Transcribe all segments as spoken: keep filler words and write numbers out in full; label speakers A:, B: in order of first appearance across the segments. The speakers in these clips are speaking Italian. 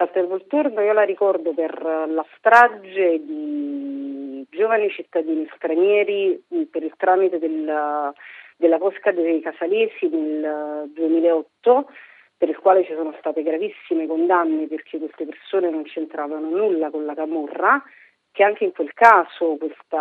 A: Castelvolturno io la ricordo per la strage di giovani cittadini stranieri per il tramite del, della Cosca dei Casalesi nel duemilaotto, per il quale ci sono state gravissime condanne perché queste persone non c'entravano nulla con la camorra, che anche in quel caso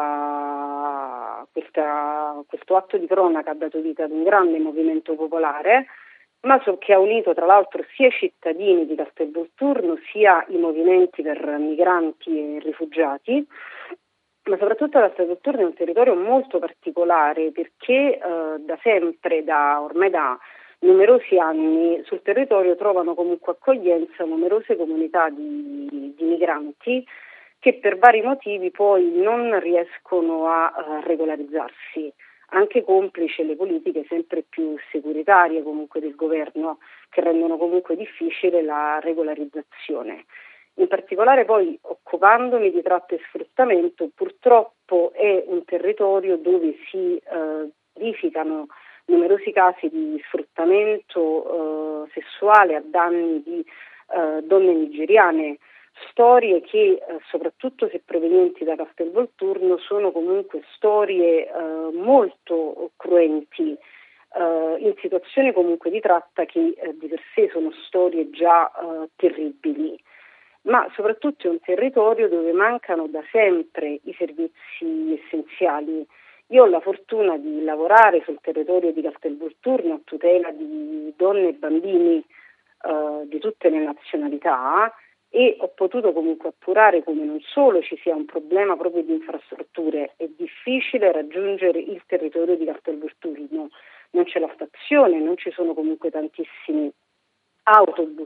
A: questa, questa, questo atto di cronaca ha dato vita ad un grande movimento popolare, ma so che ha unito tra l'altro sia i cittadini di Castelvolturno sia i movimenti per migranti e rifugiati, ma soprattutto Castelvolturno è un territorio molto particolare perché eh, da sempre, da ormai da numerosi anni, sul territorio trovano comunque accoglienza numerose comunità di, di migranti che per vari motivi poi non riescono a, a regolarizzarsi, anche complice le politiche sempre più securitarie comunque del governo, che rendono comunque difficile la regolarizzazione. In particolare poi, occupandomi di tratta e sfruttamento, purtroppo è un territorio dove si eh, verificano numerosi casi di sfruttamento eh, sessuale a danni di eh, donne nigeriane, storie che eh, soprattutto se provenienti da Castelvolturno sono comunque storie eh, molto cruenti, eh, in situazioni comunque di tratta che eh, di per sé sono storie già eh, terribili, ma soprattutto è un territorio dove mancano da sempre i servizi essenziali. Io ho la fortuna di lavorare sul territorio di Castelvolturno a tutela di donne e bambini eh, di tutte le nazionalità e ho potuto comunque appurare come non solo ci sia un problema proprio di infrastrutture, è difficile raggiungere il territorio di Castelvolturno, non c'è la stazione, non ci sono comunque tantissimi autobus,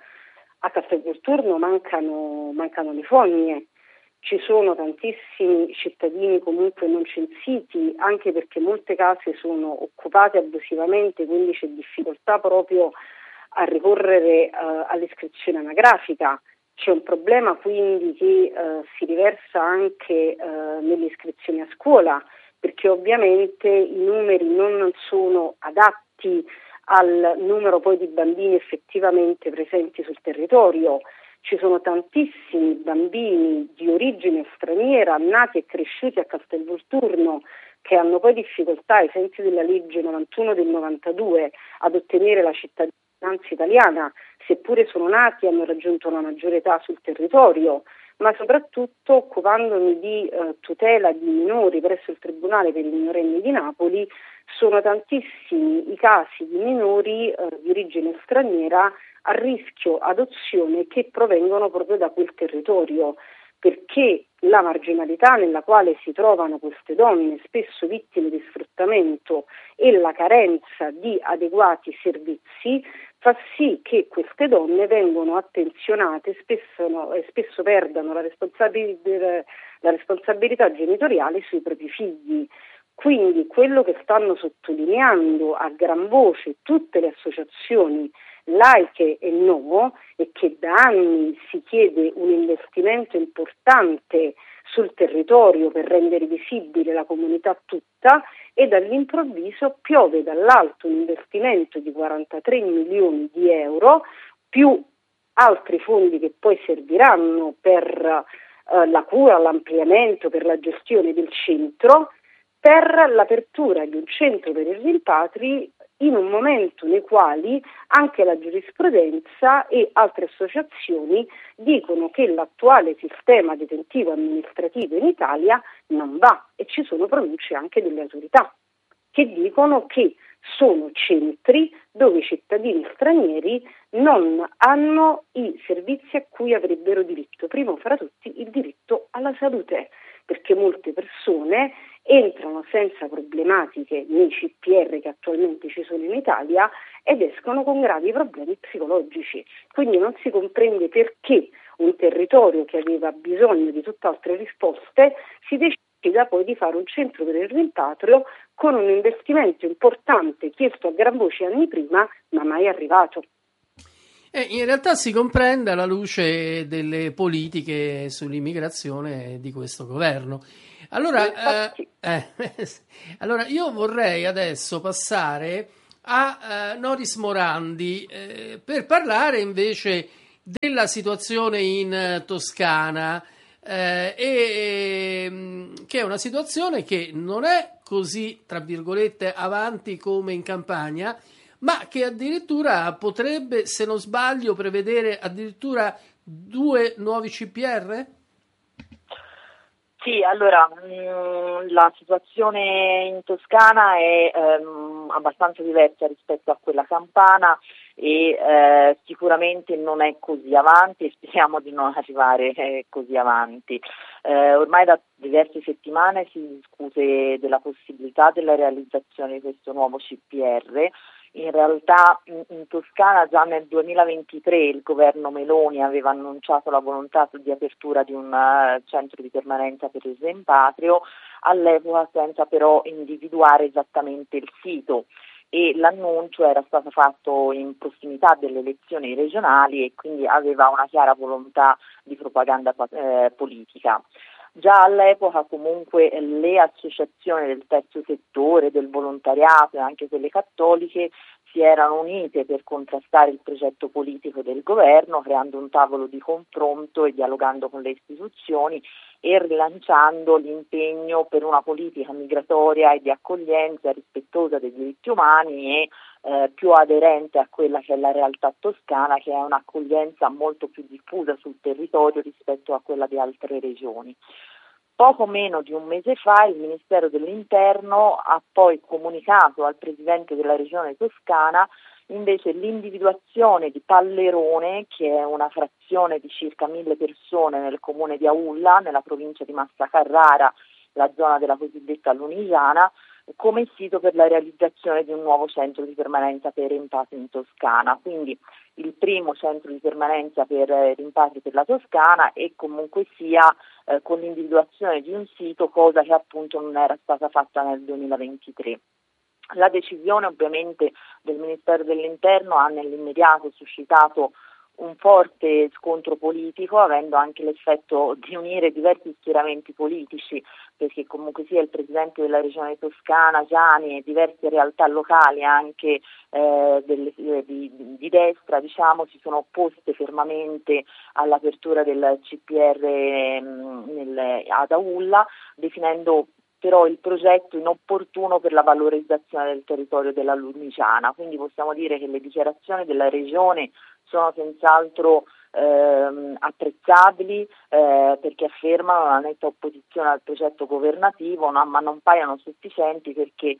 A: a Castelvolturno mancano, mancano le fogne. Ci sono tantissimi cittadini comunque non censiti, anche perché molte case sono occupate abusivamente, quindi c'è difficoltà proprio a ricorrere uh, all'iscrizione anagrafica. C'è un problema quindi che uh, si riversa anche uh, nelle iscrizioni a scuola, perché ovviamente i numeri non sono adatti al numero poi di bambini effettivamente presenti sul territorio. Ci sono tantissimi bambini di origine straniera nati e cresciuti a Castelvolturno che hanno poi difficoltà ai sensi della legge novantuno del novantadue ad ottenere la cittadinanza italiana, seppure sono nati e hanno raggiunto una maggiore età sul territorio, ma soprattutto occupandomi di eh, tutela di minori presso il Tribunale per i minorenni di Napoli, sono tantissimi i casi di minori eh, di origine straniera a rischio adozione che provengono proprio da quel territorio, perché la marginalità nella quale si trovano queste donne, spesso vittime di sfruttamento, e la carenza di adeguati servizi fa sì che queste donne vengono attenzionate, spesso, no, e spesso perdano la responsabilità, la responsabilità genitoriale sui propri figli. Quindi quello che stanno sottolineando a gran voce tutte le associazioni laiche e no, è che da anni si chiede un investimento importante sul territorio per rendere visibile la comunità tutta e dall'improvviso piove dall'alto un investimento di quarantatré milioni di euro più altri fondi che poi serviranno per eh, la cura, l'ampliamento, per la gestione del centro, per l'apertura di un centro per i rimpatri in un momento nei quali anche la giurisprudenza e altre associazioni dicono che l'attuale sistema detentivo amministrativo in Italia non va, e ci sono pronunce anche delle autorità che dicono che sono centri dove i cittadini stranieri non hanno i servizi a cui avrebbero diritto, primo fra tutti il diritto alla salute, perché molte persone entrano senza problematiche nei C P R che attualmente ci sono in Italia ed escono con gravi problemi psicologici. Quindi non si comprende perché un territorio che aveva bisogno di tutt'altre risposte si decida poi di fare un centro per il rimpatrio con un investimento importante chiesto a gran voce anni prima, ma mai arrivato.
B: Eh, in realtà si comprende alla luce delle politiche sull'immigrazione di questo governo. Allora, eh, eh, allora io vorrei adesso passare a eh, Noris Morandi eh, per parlare invece della situazione in Toscana, eh, e, che è una situazione che non è così, tra virgolette, avanti come in Campania, ma che addirittura potrebbe, se non sbaglio, prevedere addirittura due nuovi C P R?
C: Sì, allora mh, la situazione in Toscana è ehm, abbastanza diversa rispetto a quella campana e eh, sicuramente non è così avanti e speriamo di non arrivare eh, così avanti. Eh, ormai da diverse settimane si discute della possibilità della realizzazione di questo nuovo C P R. In realtà in, in Toscana già nel duemilaventitré il governo Meloni aveva annunciato la volontà di apertura di un uh, centro di permanenza per il rimpatrio, all'epoca senza però individuare esattamente il sito, e l'annuncio era stato fatto in prossimità delle elezioni regionali e quindi aveva una chiara volontà di propaganda eh, politica. Già all'epoca comunque le associazioni del terzo settore, del volontariato e anche quelle cattoliche si erano unite per contrastare il progetto politico del governo, creando un tavolo di confronto e dialogando con le istituzioni e rilanciando l'impegno per una politica migratoria e di accoglienza rispettosa dei diritti umani e eh, più aderente a quella che è la realtà toscana, che è un'accoglienza molto più diffusa sul territorio rispetto a quella di altre regioni. Poco meno di un mese fa il Ministero dell'Interno ha poi comunicato al Presidente della Regione Toscana invece l'individuazione di Pallerone, che è una frazione di circa mille persone nel comune di Aulla, nella provincia di Massa Carrara, la zona della cosiddetta Lunigiana, come sito per la realizzazione di un nuovo centro di permanenza per rimpatri in Toscana. Quindi il primo centro di permanenza per rimpatri per la Toscana e comunque sia eh, con l'individuazione di un sito, cosa che appunto non era stata fatta nel duemilaventitré. La decisione ovviamente del Ministero dell'Interno ha nell'immediato suscitato un forte scontro politico, avendo anche l'effetto di unire diversi schieramenti politici, perché comunque sia il Presidente della Regione Toscana, Giani, e diverse realtà locali anche eh, delle, di, di destra, diciamo, si sono opposte fermamente all'apertura del C P R mh, nel, ad Aulla, definendo però il progetto inopportuno per la valorizzazione del territorio della Lunigiana. Quindi possiamo dire che le dichiarazioni della Regione sono senz'altro ehm, apprezzabili eh, perché affermano una netta opposizione al progetto governativo, no, ma non paiono sufficienti perché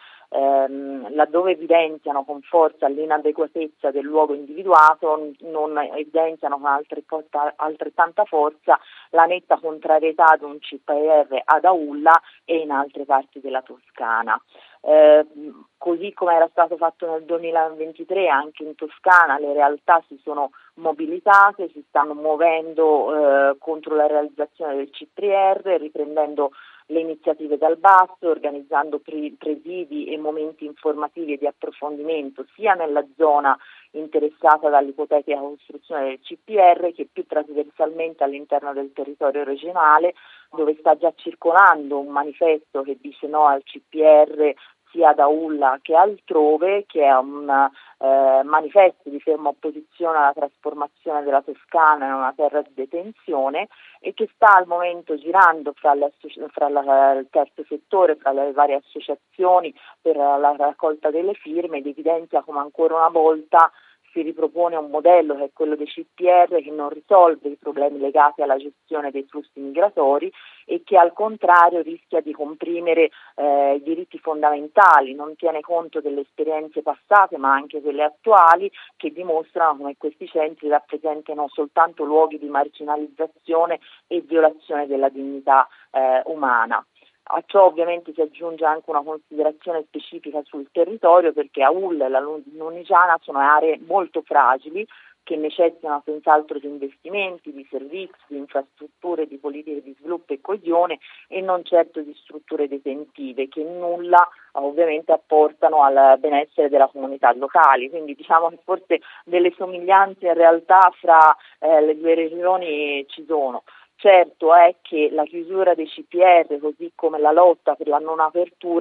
C: ehm, laddove evidenziano con forza l'inadeguatezza del luogo individuato, non evidenziano con altrettanta forza la netta contrarietà ad un C P R ad Aulla e in altre parti della Toscana. Eh, così come era stato fatto nel duemilaventitré, anche in Toscana le realtà si sono mobilitate, si stanno muovendo eh, contro la realizzazione del C P R, riprendendo le iniziative dal basso, organizzando pre- presidi e momenti informativi e di approfondimento sia nella zona interessata dall'ipotetica costruzione del C P R che più trasversalmente all'interno del territorio regionale, dove sta già circolando un manifesto che dice no al C P R sia ad Aulla che altrove, che è un eh, manifesto di ferma opposizione alla trasformazione della Toscana in una terra di detenzione e che sta al momento girando fra, le associ- fra la, il terzo settore, fra le varie associazioni per la raccolta delle firme, ed evidenzia come ancora una volta si ripropone un modello che è quello dei C P R, che non risolve i problemi legati alla gestione dei flussi migratori e che al contrario rischia di comprimere eh, i diritti fondamentali, non tiene conto delle esperienze passate ma anche quelle attuali, che dimostrano come questi centri rappresentano soltanto luoghi di marginalizzazione e violazione della dignità eh, umana. A ciò ovviamente si aggiunge anche una considerazione specifica sul territorio, perché Aulla e la Lunigiana sono aree molto fragili che necessitano senz'altro di investimenti, di servizi, di infrastrutture, di politiche di sviluppo e coesione e non certo di strutture detentive che nulla ovviamente apportano al benessere della comunità locali. Quindi diciamo che forse delle somiglianze in realtà fra eh, le due regioni ci sono. Certo è che la chiusura dei C P R, così come la lotta per la non apertura,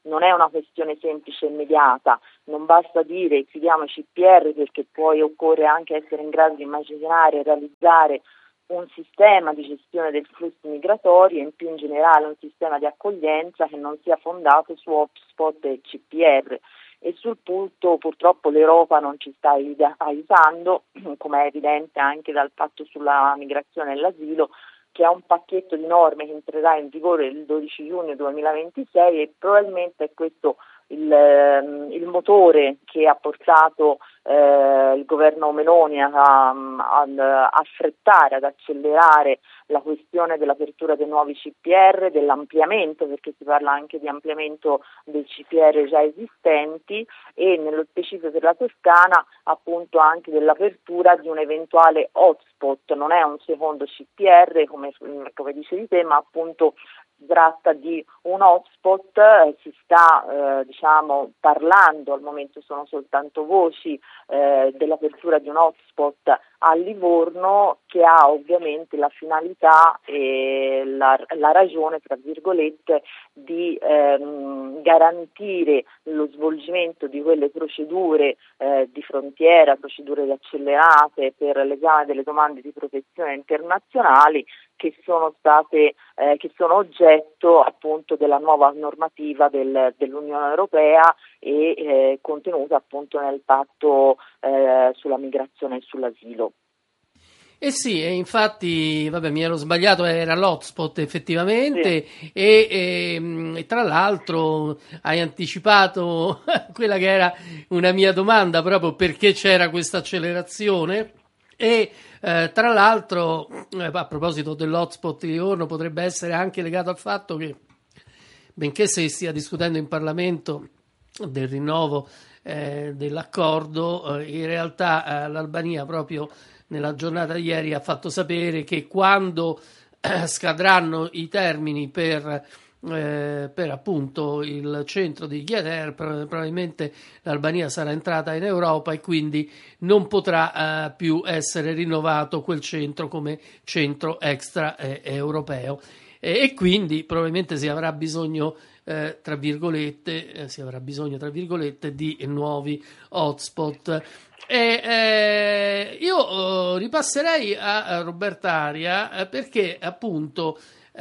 C: non è una questione semplice e immediata, non basta dire chiudiamo i C P R, perché poi occorre anche essere in grado di immaginare e realizzare un sistema di gestione del flusso migratorio e più in generale un sistema di accoglienza che non sia fondato su hotspot e C P R. E sul punto purtroppo l'Europa non ci sta aiutando, come è evidente anche dal patto sulla migrazione e l'asilo, che ha un pacchetto di norme che entrerà in vigore il dodici giugno duemilaventisei, e probabilmente è questo il, il motore che ha portato eh, il governo Meloni a, a, ad affrettare, ad accelerare la questione dell'apertura dei nuovi C P R, dell'ampliamento, perché si parla anche di ampliamento dei C P R già esistenti, e nello specifico per la Toscana appunto anche dell'apertura di un eventuale hotspot. Non è un secondo C P R come, come dicevi te, ma appunto si tratta di un hotspot. Eh, si sta eh, diciamo parlando, al momento sono soltanto voci, eh, dell'apertura di un hotspot a Livorno, che ha ovviamente la finalità e la, la ragione, tra virgolette, di ehm, garantire lo svolgimento di quelle procedure eh, di frontiera, procedure accelerate per l'esame delle domande di protezione internazionali, che sono state eh, che sono oggetto appunto della nuova normativa del, dell'Unione Europea e eh, contenuta appunto nel patto eh, sulla migrazione e sull'asilo.
B: Eh sì, e infatti, vabbè, mi ero sbagliato, era l'hotspot effettivamente, sì. e, e, e tra l'altro hai anticipato quella che era una mia domanda, proprio perché c'era questa accelerazione. E eh, tra l'altro, eh, a proposito dell'hotspot di Livorno, potrebbe essere anche legato al fatto che, benché si stia discutendo in Parlamento del rinnovo eh, dell'accordo, eh, in realtà eh, l'Albania proprio nella giornata di ieri ha fatto sapere che quando eh, scadranno i termini per Eh, per appunto il centro di Gyader, probabilmente l'Albania sarà entrata in Europa e quindi non potrà eh, più essere rinnovato quel centro come centro extra eh, europeo, e, e quindi probabilmente si avrà bisogno eh, tra virgolette eh, si avrà bisogno tra virgolette di nuovi hotspot. E, eh, io eh, ripasserei a, a Roberta Aria eh, perché appunto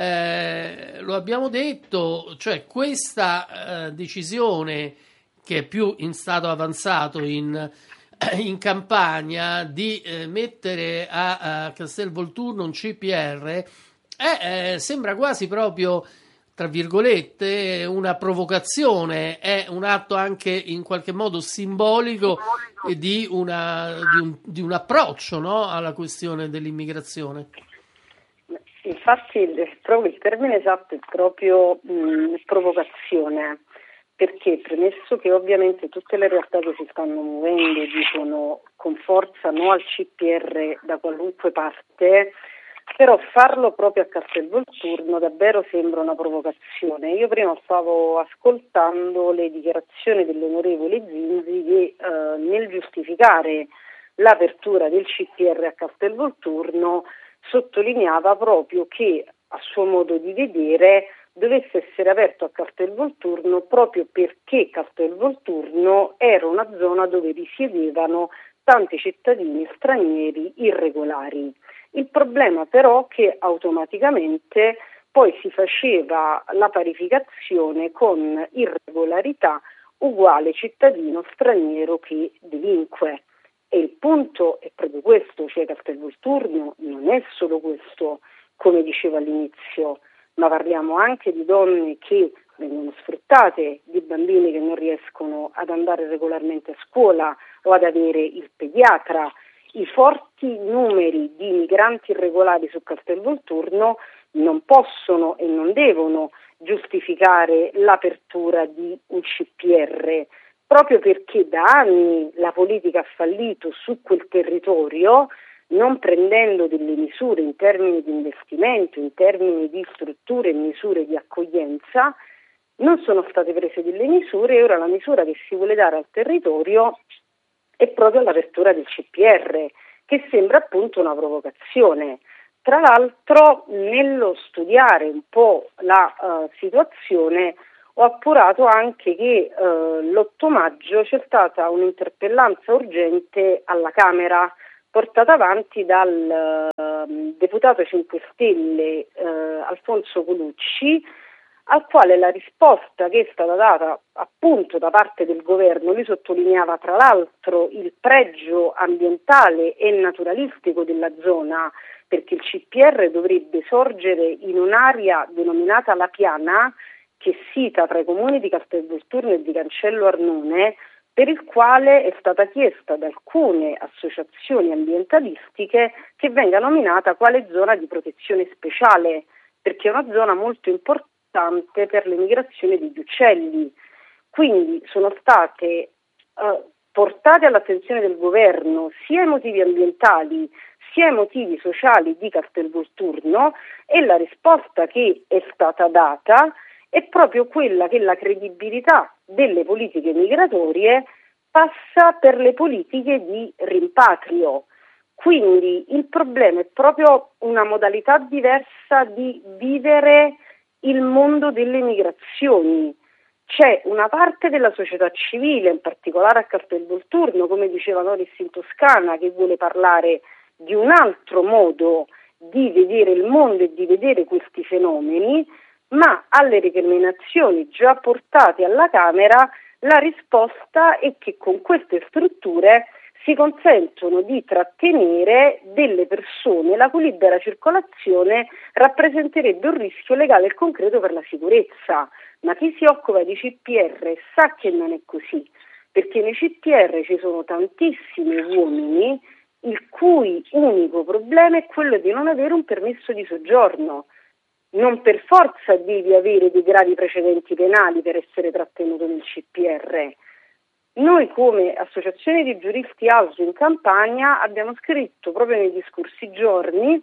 B: Eh, lo abbiamo detto, cioè questa eh, decisione, che è più in stato avanzato in, in Campania, di eh, mettere a, a Castelvolturno un C P R è, eh, sembra quasi proprio, tra virgolette, una provocazione, è un atto anche in qualche modo simbolico di, una, di, un, di un approccio, no, alla questione dell'immigrazione.
A: Infatti il, proprio il termine esatto è proprio mh, provocazione, perché premesso che ovviamente tutte le realtà che si stanno muovendo dicono con forza no al C P R da qualunque parte, però farlo proprio a Castelvolturno davvero sembra una provocazione. Io prima stavo ascoltando le dichiarazioni dell'onorevole Zinzi che eh, nel giustificare l'apertura del C P R a Castelvolturno sottolineava proprio che, a suo modo di vedere, dovesse essere aperto a Castelvolturno proprio perché Castelvolturno era una zona dove risiedevano tanti cittadini stranieri irregolari. Il problema però è che automaticamente poi si faceva la parificazione con irregolarità uguale cittadino straniero che delinque. E il punto è proprio questo, cioè Castelvolturno non è solo questo, come dicevo all'inizio, ma parliamo anche di donne che vengono sfruttate, di bambini che non riescono ad andare regolarmente a scuola o ad avere il pediatra. I forti numeri di migranti irregolari su Castelvolturno non possono e non devono giustificare l'apertura di un C P R, proprio perché da anni la politica ha fallito su quel territorio, non prendendo delle misure in termini di investimento, in termini di strutture e misure di accoglienza. Non sono state prese delle misure e ora la misura che si vuole dare al territorio è proprio l'apertura del C P R, che sembra appunto una provocazione. Tra l'altro, nello studiare un po' la uh, situazione, ho appurato anche che eh, l'otto maggio c'è stata un'interpellanza urgente alla Camera portata avanti dal eh, deputato cinque Stelle eh, Alfonso Colucci, al quale la risposta che è stata data appunto da parte del governo, lui sottolineava tra l'altro il pregio ambientale e naturalistico della zona, perché il C P R dovrebbe sorgere in un'area denominata La Piana, che sita tra i comuni di Castelvolturno e di Cancello Arnone, per il quale è stata chiesta da alcune associazioni ambientalistiche che venga nominata quale zona di protezione speciale, perché è una zona molto importante per le migrazioni degli uccelli. Quindi sono state eh, portate all'attenzione del governo sia i motivi ambientali sia i motivi sociali di Castelvolturno, e la risposta che è stata data è proprio quella che la credibilità delle politiche migratorie passa per le politiche di rimpatrio. Quindi il problema è proprio una modalità diversa di vivere il mondo delle migrazioni. C'è una parte della società civile, in particolare a Castelvolturno, come diceva Noris in Toscana, che vuole parlare di un altro modo di vedere il mondo e di vedere questi fenomeni, ma alle recriminazioni già portate alla Camera la risposta è che con queste strutture si consentono di trattenere delle persone la cui libera circolazione rappresenterebbe un rischio legale e concreto per la sicurezza. Ma chi si occupa di C P R sa che non è così, perché nei C P R ci sono tantissimi uomini il cui unico problema è quello di non avere un permesso di soggiorno. Non per forza devi avere dei gravi precedenti penali per essere trattenuto nel C P R. Noi come Associazione di Giuristi A S U in Campania abbiamo scritto proprio negli scorsi giorni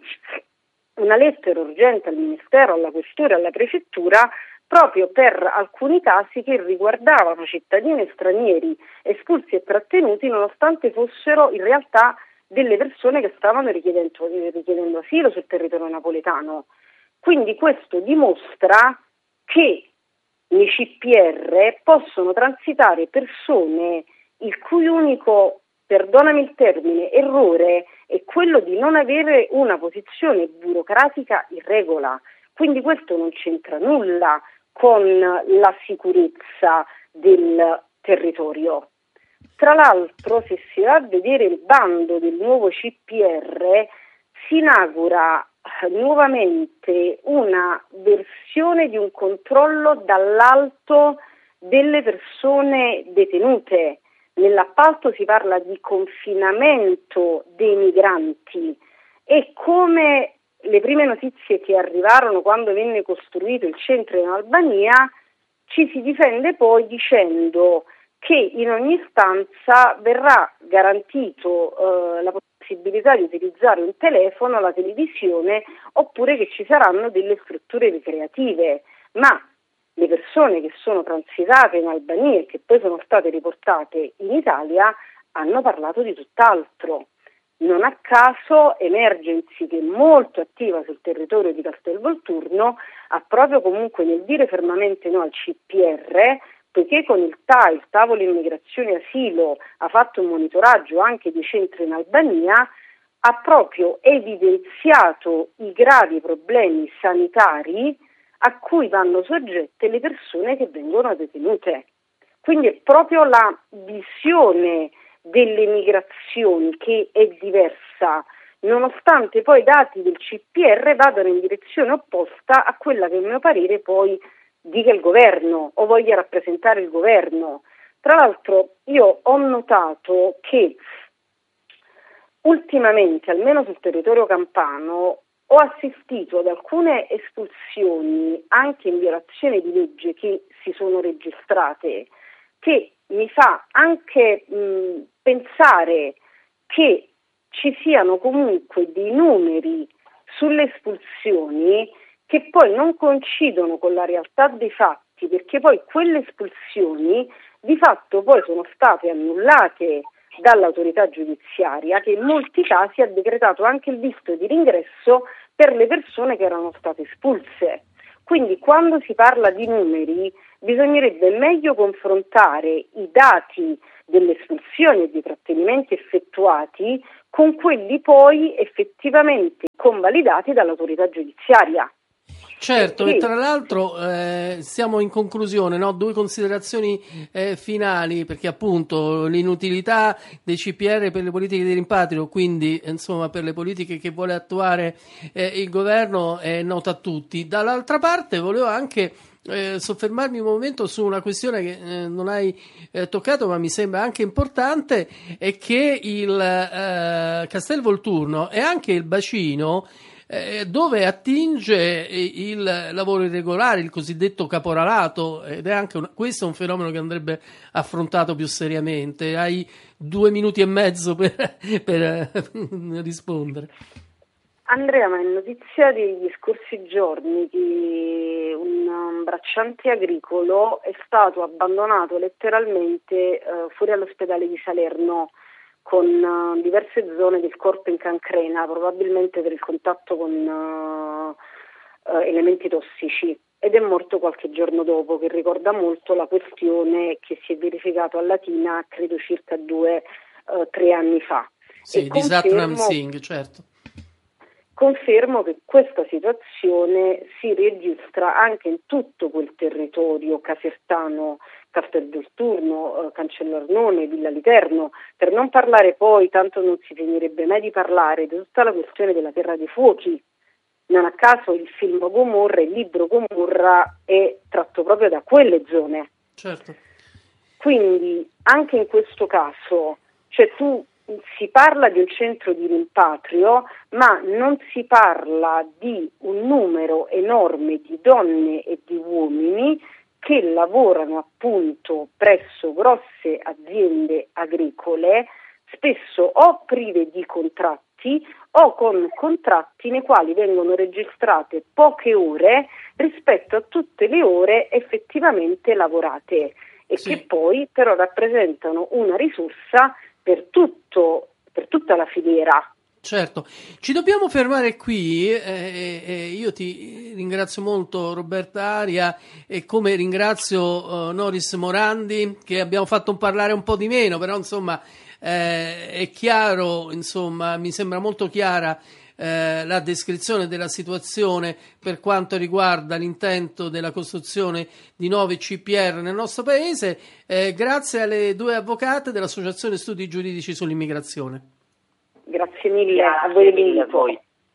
A: una lettera urgente al Ministero, alla Questura e alla Prefettura proprio per alcuni casi che riguardavano cittadini stranieri espulsi e trattenuti nonostante fossero in realtà delle persone che stavano richiedendo, richiedendo asilo sul territorio napoletano. Quindi questo dimostra che nei C P R possono transitare persone il cui unico, perdonami il termine, errore è quello di non avere una posizione burocratica in regola. Quindi questo non c'entra nulla con la sicurezza del territorio. Tra l'altro, se si va a vedere il bando del nuovo C P R, si inaugura nuovamente una versione di un controllo dall'alto delle persone detenute. Nell'appalto si parla di confinamento dei migranti e, come le prime notizie che arrivarono quando venne costruito il centro in Albania, ci si difende poi dicendo che in ogni stanza verrà garantito eh, la possibilità di utilizzare un telefono, la televisione, oppure che ci saranno delle strutture ricreative, ma le persone che sono transitate in Albania e che poi sono state riportate in Italia hanno parlato di tutt'altro. Non a caso Emergency, che è molto attiva sul territorio di Castelvolturno, ha proprio comunque nel dire fermamente no al C P R, poiché con il T A, il tavolo immigrazione e asilo, ha fatto un monitoraggio anche dei centri in Albania, ha proprio evidenziato i gravi problemi sanitari a cui vanno soggette le persone che vengono detenute. Quindi è proprio la visione delle migrazioni che è diversa, nonostante poi i dati del C P R vadano in direzione opposta a quella che a mio parere poi dica il governo o voglia rappresentare il governo. Tra l'altro io ho notato che ultimamente, almeno sul territorio campano, ho assistito ad alcune espulsioni anche in violazione di legge che si sono registrate, che mi fa anche mh, pensare che ci siano comunque dei numeri sulle espulsioni che poi non coincidono con la realtà dei fatti, perché poi quelle espulsioni di fatto poi sono state annullate dall'autorità giudiziaria, che in molti casi ha decretato anche il visto di ringresso per le persone che erano state espulse. Quindi quando si parla di numeri bisognerebbe meglio confrontare i dati delle espulsioni e dei trattenimenti effettuati con quelli poi effettivamente convalidati dall'autorità giudiziaria.
B: Certo,
A: Perché?
B: E tra l'altro eh, siamo in conclusione, no? Due considerazioni eh, finali, perché appunto l'inutilità dei C P R per le politiche di rimpatrio, quindi insomma per le politiche che vuole attuare eh, il governo, è nota a tutti. Dall'altra parte volevo anche eh, soffermarmi un momento su una questione che eh, non hai eh, toccato, ma mi sembra anche importante, è che il eh, Castel Volturno e anche il bacino Eh, dove attinge il lavoro irregolare, il cosiddetto caporalato, ed è anche un, questo è un fenomeno che andrebbe affrontato più seriamente. Hai due minuti e mezzo per, per rispondere.
A: Andrea, ma è notizia degli scorsi giorni che un bracciante agricolo è stato abbandonato letteralmente eh, fuori all'ospedale di Salerno, con uh, diverse zone del corpo in cancrena, probabilmente per il contatto con uh, uh, elementi tossici, ed è morto qualche giorno dopo, che ricorda molto la questione che si è verificata a Latina, credo circa due o uh, tre anni fa.
B: Sì, di Satnam Singh, certo.
A: Confermo che questa situazione si registra anche in tutto quel territorio casertano, Castel Volturno, eh, Cancellarnone, Villa Literno, per non parlare poi, tanto non si finirebbe mai di parlare, di tutta la questione della Terra dei Fuochi. Non a caso il film Gomorra, il libro Gomorra è tratto proprio da quelle zone.
B: Certo.
A: Quindi anche in questo caso, cioè tu si parla di un centro di rimpatrio, ma non si parla di un numero enorme di donne e di uomini che lavorano appunto presso grosse aziende agricole, spesso o prive di contratti o con contratti nei quali vengono registrate poche ore rispetto a tutte le ore effettivamente lavorate, e sì, che poi però rappresentano una risorsa per tutto, per tutta la filiera.
B: Certo, ci dobbiamo fermare qui, eh, eh, io ti ringrazio molto Roberta Aria, e come ringrazio uh, Noris Morandi, che abbiamo fatto parlare un po' di meno, però insomma eh, è chiaro, insomma mi sembra molto chiara eh, la descrizione della situazione per quanto riguarda l'intento della costruzione di nuovi C P R nel nostro paese, eh, grazie alle due avvocate dell'Associazione Studi Giuridici sull'Immigrazione.
A: Grazie mille a voi dell'invito.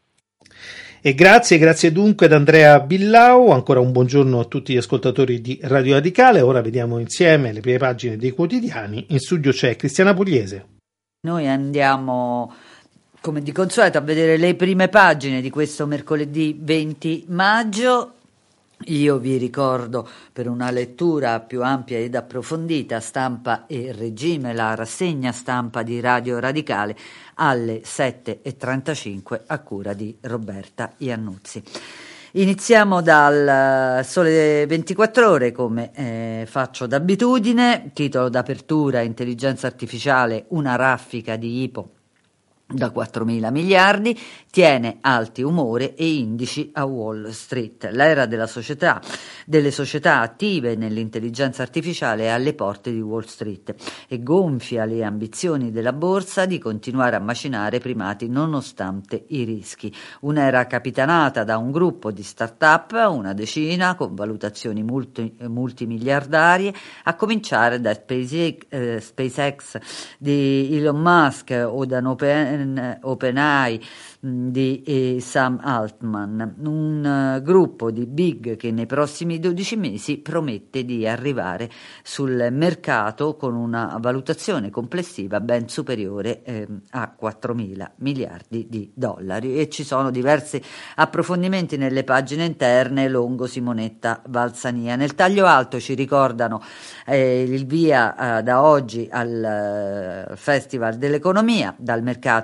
D: E grazie, grazie dunque ad Andrea Billau. Ancora un buongiorno a tutti gli ascoltatori di Radio Radicale. Ora vediamo insieme le prime pagine dei quotidiani. In studio c'è Cristiana Pugliese.
E: Noi andiamo, come di consueto, a vedere le prime pagine di questo mercoledì venti maggio. Io vi ricordo, per una lettura più ampia ed approfondita, Stampa e Regime, la rassegna stampa di Radio Radicale alle sette e trentacinque a cura di Roberta Iannuzzi. Iniziamo dal Sole ventiquattro Ore, come eh, faccio d'abitudine. Titolo d'apertura: intelligenza artificiale, una raffica di ipo da quattromila miliardi, tiene alti umore e indici a Wall Street. L'era della società, delle società attive nell'intelligenza artificiale è alle porte di Wall Street e gonfia le ambizioni della borsa di continuare a macinare primati nonostante i rischi. Un'era capitanata da un gruppo di start-up, una decina, con valutazioni multi, multimiliardarie, a cominciare da SpaceX, eh, SpaceX di Elon Musk o da Open OpenAI di eh, Sam Altman, un uh, gruppo di big che nei prossimi dodici mesi promette di arrivare sul mercato con una valutazione complessiva ben superiore eh, a quattromila miliardi di dollari, e ci sono diversi approfondimenti nelle pagine interne. Longo, Simonetta, Valsania. Nel taglio alto ci ricordano eh, il via eh, da oggi al uh, Festival dell'Economia, dal mercato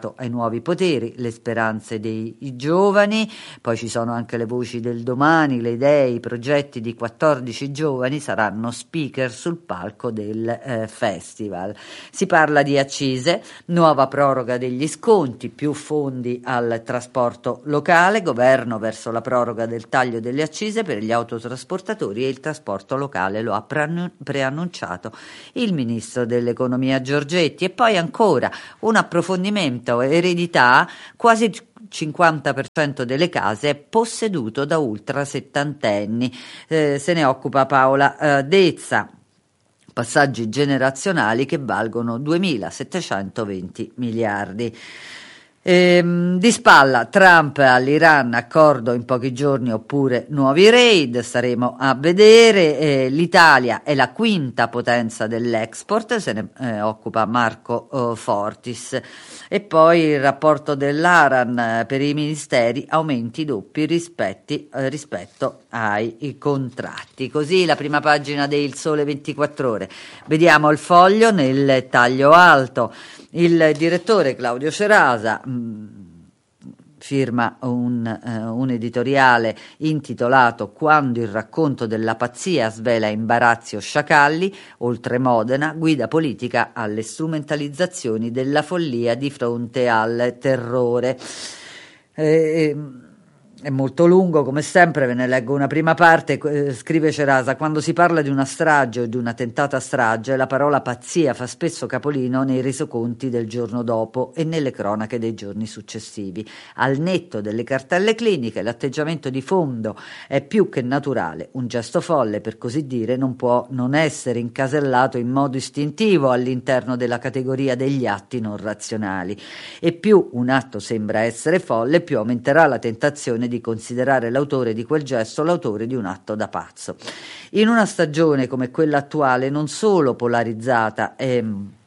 E: rinunciato ai nuovi poteri, le speranze dei giovani, poi ci sono anche le voci del domani, le idee, i progetti di quattordici giovani saranno speaker sul palco del eh, festival. Si parla di accise, nuova proroga degli sconti, più fondi al trasporto locale, governo verso la proroga del taglio delle accise per gli autotrasportatori e il trasporto locale, lo ha preannunciato il ministro dell'economia Giorgetti. E poi ancora un approfondimento: eredità, quasi cinquanta per cento delle case è posseduto da ultra settantenni, eh, se ne occupa Paola eh, Dezza. Passaggi generazionali che valgono duemilasettecentoventi miliardi. Ehm, di spalla Trump all'Iran, accordo in pochi giorni oppure nuovi raid, staremo a vedere. Eh, l'Italia è la quinta potenza dell'export, se ne eh, occupa Marco eh, Fortis. E poi il rapporto dell'Aran eh, per i ministeri, aumenti doppi rispetti, eh, rispetto ai i contratti. Così la prima pagina del Sole ventiquattro Ore. Vediamo il Foglio nel taglio alto. Il direttore Claudio Cerasa mh, firma un, eh, un editoriale intitolato Quando il racconto della pazzia svela imbarazzi o sciacalli, oltre Modena, guida politica alle strumentalizzazioni della follia di fronte al terrore. Eh, È molto lungo, come sempre, ve ne leggo una prima parte. Eh, scrive Cerasa: quando si parla di una strage o di una tentata strage, la parola pazzia fa spesso capolino nei resoconti del giorno dopo e nelle cronache dei giorni successivi. Al netto delle cartelle cliniche, l'atteggiamento di fondo è più che naturale. Un gesto folle, per così dire, non può non essere incasellato in modo istintivo all'interno della categoria degli atti non razionali. E più un atto sembra essere folle, più aumenterà la tentazione di considerare l'autore di quel gesto l'autore di un atto da pazzo. In una stagione come quella attuale, non solo polarizzata e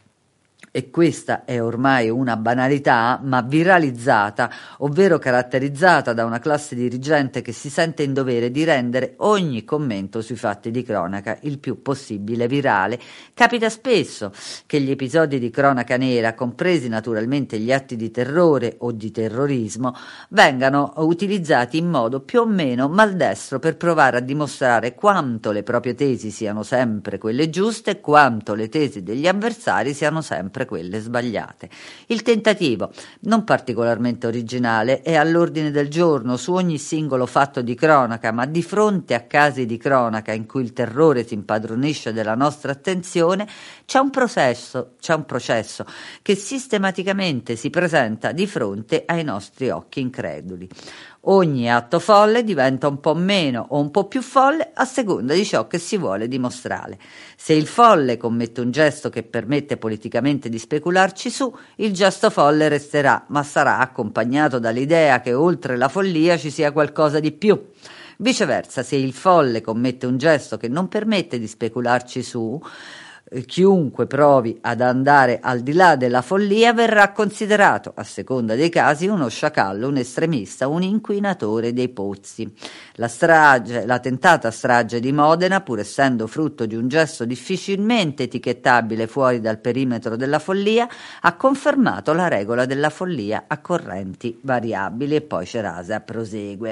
E: e questa è ormai una banalità, ma viralizzata, ovvero caratterizzata da una classe dirigente che si sente in dovere di rendere ogni commento sui fatti di cronaca il più possibile virale, capita spesso che gli episodi di cronaca nera, compresi naturalmente gli atti di terrore o di terrorismo, vengano utilizzati in modo più o meno maldestro per provare a dimostrare quanto le proprie tesi siano sempre quelle giuste e quanto le tesi degli avversari siano sempre quelle sbagliate. Il tentativo, non particolarmente originale, è all'ordine del giorno su ogni singolo fatto di cronaca, ma di fronte a casi di cronaca in cui il terrore si impadronisce della nostra attenzione, c'è un processo, c'è un processo che sistematicamente si presenta di fronte ai nostri occhi increduli. Ogni atto folle diventa un po' meno o un po' più folle a seconda di ciò che si vuole dimostrare. Se il folle commette un gesto che permette politicamente di specularci su, il gesto folle resterà, ma sarà accompagnato dall'idea che oltre la follia ci sia qualcosa di più. Viceversa, se il folle commette un gesto che non permette di specularci su, chiunque provi ad andare al di là della follia verrà considerato, a seconda dei casi, uno sciacallo, un estremista, un inquinatore dei pozzi. La strage, la tentata strage di Modena, pur essendo frutto di un gesto difficilmente etichettabile fuori dal perimetro della follia, ha confermato la regola della follia a correnti variabili. E poi Cerasa prosegue.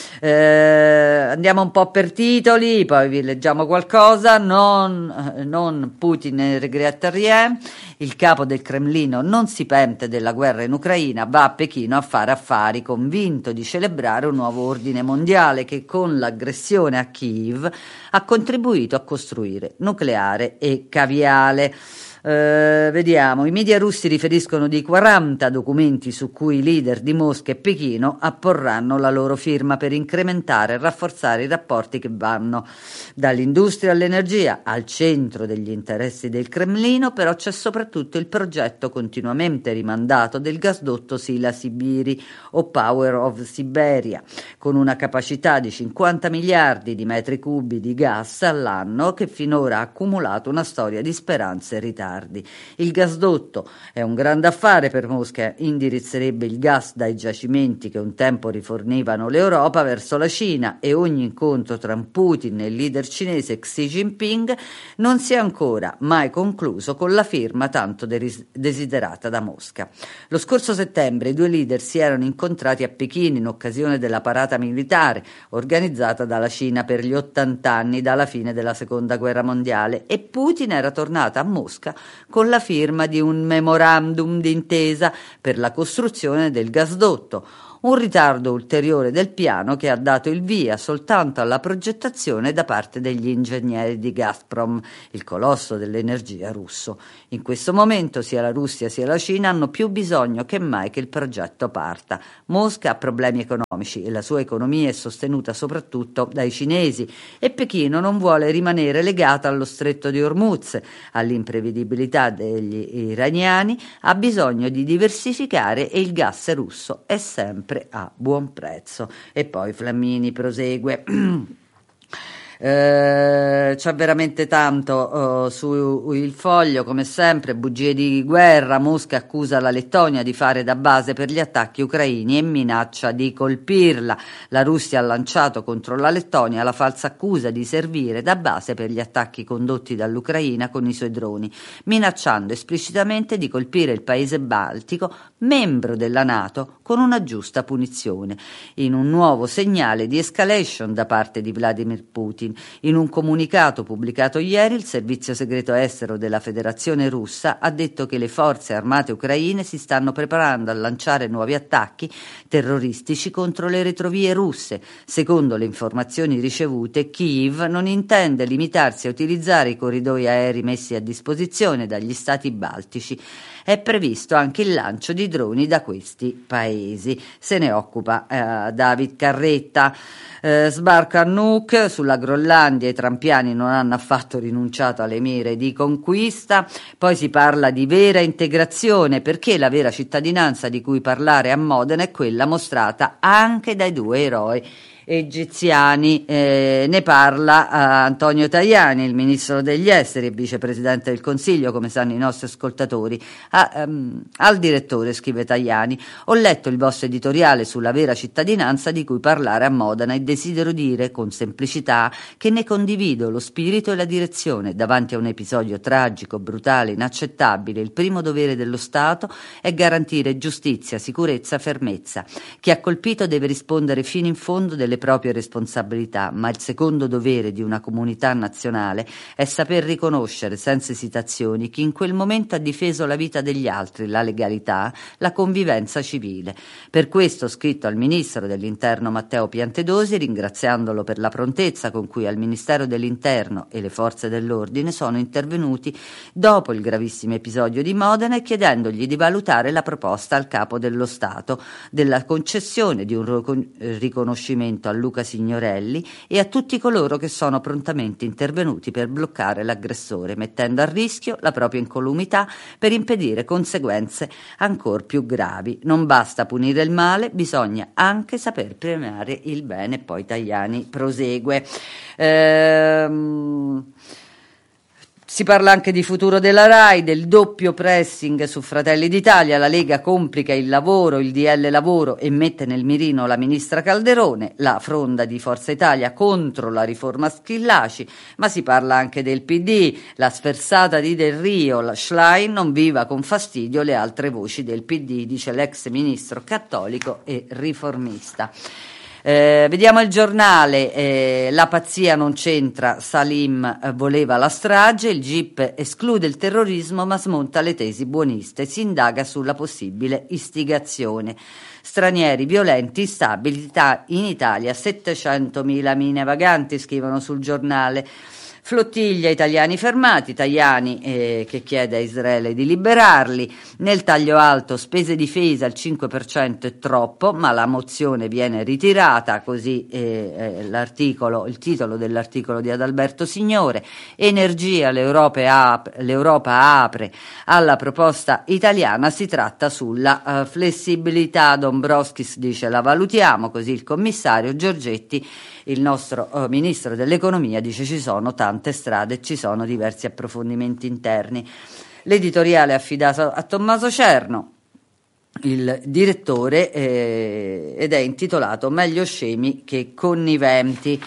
E: Eh, andiamo un po' per titoli, poi vi leggiamo qualcosa. Non, non Putin ne regrette rien, il capo del Cremlino non si pente della guerra in Ucraina, va a Pechino a fare affari, convinto di celebrare un nuovo ordine mondiale che con l'aggressione a Kiev ha contribuito a costruire nucleare e caviale. Uh, vediamo, i media russi riferiscono di quaranta documenti su cui i leader di Mosca e Pechino apporranno la loro firma per incrementare e rafforzare i rapporti che vanno dall'industria all'energia. Al centro degli interessi del Cremlino però c'è soprattutto il progetto continuamente rimandato del gasdotto Sila-Sibiri o Power of Siberia, con una capacità di cinquanta miliardi di metri cubi di gas all'anno che finora ha accumulato una storia di speranze e ritardi. Il gasdotto è un grande affare per Mosca, indirizzerebbe il gas dai giacimenti che un tempo rifornivano l'Europa verso la Cina, e ogni incontro tra Putin e il leader cinese Xi Jinping non si è ancora mai concluso con la firma tanto deris- desiderata da Mosca. Lo scorso settembre i due leader si erano incontrati a Pechino in occasione della parata militare organizzata dalla Cina per gli ottanta anni dalla fine della seconda guerra mondiale, e Putin era tornata a Mosca con la firma di un memorandum d'intesa per la costruzione del gasdotto, un ritardo ulteriore del piano che ha dato il via soltanto alla progettazione da parte degli ingegneri di Gazprom, il colosso dell'energia russo. In questo momento sia la Russia sia la Cina hanno più bisogno che mai che il progetto parta. Mosca ha problemi economici e la sua economia è sostenuta soprattutto dai cinesi, e Pechino non vuole rimanere legata allo stretto di Hormuz, all'imprevedibilità degli iraniani, ha bisogno di diversificare e il gas russo è sempre a buon prezzo. E poi Flammini prosegue. Eh, c'è veramente tanto uh, su Il Foglio, come sempre, bugie di guerra. Mosca accusa la Lettonia di fare da base per gli attacchi ucraini e minaccia di colpirla. La Russia ha lanciato contro la Lettonia la falsa accusa di servire da base per gli attacchi condotti dall'Ucraina con i suoi droni, minacciando esplicitamente di colpire il paese baltico, membro della NATO, con una giusta punizione, in un nuovo segnale di escalation da parte di Vladimir Putin. In un comunicato pubblicato ieri, il servizio segreto estero della Federazione Russa ha detto che le forze armate ucraine si stanno preparando a lanciare nuovi attacchi terroristici contro le retrovie russe. Secondo le informazioni ricevute, Kiev non intende limitarsi a utilizzare i corridoi aerei messi a disposizione dagli stati baltici. È previsto anche il lancio di droni da questi paesi. Se ne occupa eh, David Carretta. Eh, sbarco a Nuuk, sulla Groenlandia i trampiani non hanno affatto rinunciato alle mire di conquista. Poi si parla di vera integrazione, perché la vera cittadinanza di cui parlare a Modena è quella mostrata anche dai due eroi egiziani. Eh, ne parla uh, Antonio Tajani, il ministro degli esteri e vicepresidente del Consiglio, come sanno i nostri ascoltatori. Ah, um, al direttore scrive Tajani: ho letto il vostro editoriale sulla vera cittadinanza di cui parlare a Modena e desidero dire con semplicità che ne condivido lo spirito e la direzione. Davanti a un episodio tragico, brutale, inaccettabile, il primo dovere dello Stato è garantire giustizia, sicurezza, fermezza. Chi ha colpito deve rispondere fino in fondo delle le proprie responsabilità, ma il secondo dovere di una comunità nazionale è saper riconoscere senza esitazioni chi in quel momento ha difeso la vita degli altri, la legalità, la convivenza civile. Per questo ho scritto al Ministro dell'Interno Matteo Piantedosi, ringraziandolo per la prontezza con cui al Ministero dell'Interno e le forze dell'ordine sono intervenuti dopo il gravissimo episodio di Modena e chiedendogli di valutare la proposta al Capo dello Stato della concessione di un riconoscimento a Luca Signorelli e a tutti coloro che sono prontamente intervenuti per bloccare l'aggressore, mettendo a rischio la propria incolumità per impedire conseguenze ancor più gravi. Non basta punire il male, bisogna anche saper premiare il bene. Poi Tajani prosegue. Ehm... Si parla anche di futuro della RAI, del doppio pressing su Fratelli d'Italia. La Lega complica il lavoro, il D L lavoro, e mette nel mirino la ministra Calderone. La fronda di Forza Italia contro la riforma Schillaci, ma si parla anche del P D, la sferzata di Del Rio, la Schlein non viva con fastidio le altre voci del P D, dice l'ex ministro cattolico e riformista. Eh, vediamo il Giornale. Eh, la pazzia non c'entra, Salim eh, voleva la strage, il G I P esclude il terrorismo ma smonta le tesi buoniste, si indaga sulla possibile istigazione. Stranieri violenti, instabilità in Italia, settecentomila mine vaganti, scrivono sul Giornale. Flottiglia italiani fermati, Tajani eh, che chiede a Israele di liberarli. Nel taglio alto spese difesa al cinque per cento è troppo, ma la mozione viene ritirata, così eh, eh, l'articolo, il titolo dell'articolo di Adalberto Signore. Energia, l'Europa, ap- l'Europa apre alla proposta italiana, si tratta sulla uh, flessibilità. Dombrovskis dice la valutiamo, così il commissario Giorgetti, il nostro uh, ministro dell'economia, dice ci sono tante strade, ci sono diversi approfondimenti interni. L'editoriale è affidato a Tommaso Cerno, il direttore, eh, ed è intitolato Meglio scemi che conniventi.